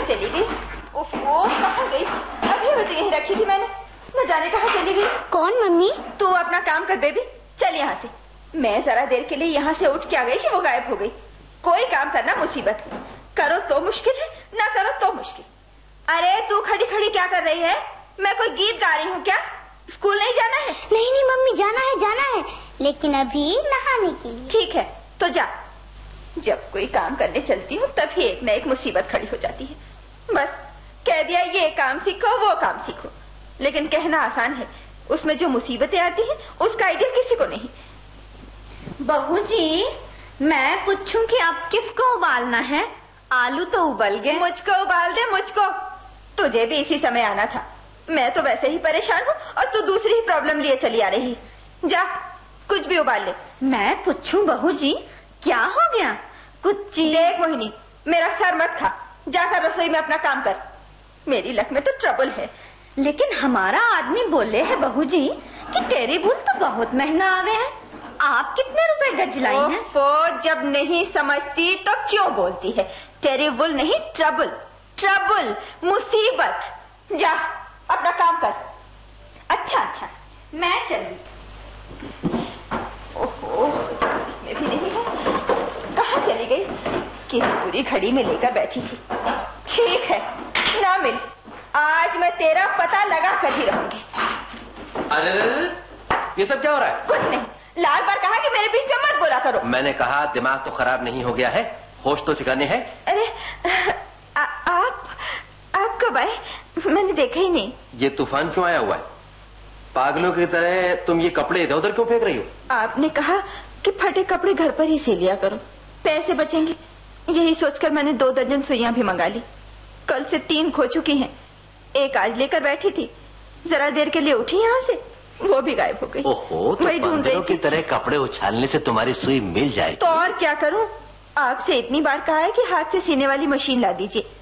चली गई? ओहो, कहाँ गई? अभी वो तो यहीं रखी थी मैंने, न जाने कहाँ चली गई। कौन मम्मी? तू अपना काम कर बेबी, चल यहाँ से। मैं जरा देर के लिए यहाँ से उठ के आ गई कि वो गायब हो गई। कोई काम करना मुसीबत, करो तो मुश्किल है, ना करो तो मुश्किल। अरे तू खड़ी खड़ी क्या कर रही है? मैं कोई गीत गा रही हूँ क्या? स्कूल नहीं जाना है? नहीं नहीं मम्मी, जाना है, लेकिन अभी नहाने के लिए। ठीक है तो जा। जब कोई काम करने चलती हूँ तभी एक न एक मुसीबत खड़ी हो जाती है। बस कह दिया ये काम सीखो वो काम सीखो, लेकिन कहना आसान है, उसमें जो मुसीबतें आती हैं उसका आइडिया किसी को नहीं। बहू जी, मैं पूछूं कि आप किसको उबालना है? आलू तो उबल गए। मुझको उबाल दे, मुझको। तुझे भी इसी समय आना था, मैं तो वैसे ही परेशान हूँ और तू दूसरी ही प्रॉब्लम लिए चली आ रही। जा कुछ भी उबाल ले। मैं पूछूं बहू जी, क्या हो गया? कुछ चीज। देख मोहिनी, मेरा सर मत खा, जाकर रसोई में अपना काम कर। मेरी लक में तो ट्रबल है। लेकिन हमारा आदमी बोले है बहू जी कि टेरी वुल तो बहुत महंगा आवे है। आप कितने रुपए गज लाई हैं? ओफो, जब नहीं समझती तो क्यों बोलती है? टेरी वुल नहीं, ट्रबल, ट्रबल, मुसीबत। जा अपना काम कर। अच्छा, मैं चली। ओहो, इसमें भी नहीं है। कहाँ चली गई? किस पूरी घड़ी में लेकर बैठी थी। ठीक है, ना मिल, आज मैं तेरा पता लगा कर ही रहूंगी। अरे ये सब क्या हो रहा है? कुछ नहीं, लाल बार कहा कि मेरे बीच में मत बोला करो। मैंने कहा दिमाग तो खराब नहीं हो गया है, होश तो ठिकाने है। अरे आप कब आए? मैंने देखा ही नहीं। ये तूफान क्यों आया हुआ है? पागलों की तरह तुम ये कपड़े इधर उधर क्यों फेंक रही हो? आपने कहा कि फटे कपड़े घर पर ही सी लिया करो, पैसे बचेंगे। यही सोचकर मैंने 2 दर्जन सुइयां भी मंगा ली। कल से 3 खो चुकी हैं, एक आज लेकर बैठी थी, जरा देर के लिए उठी यहाँ से, वो भी गायब हो गई। ओहो, तो बंदरों की तरह कपड़े उछालने से तुम्हारी सुई मिल जाए तो और क्या करूं? आपसे इतनी बार कहा है कि हाथ से सीने वाली मशीन ला दीजिए,